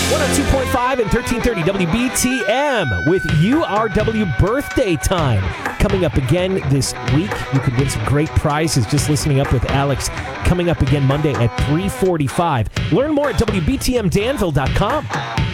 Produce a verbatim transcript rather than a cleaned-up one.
one oh two point five and thirteen thirty W B T M with U R W Birthday Time. Coming up again this week. You could win some great prizes just listening up with Alex. Coming up again Monday at three forty-five. Learn more at W B T M Danville dot com.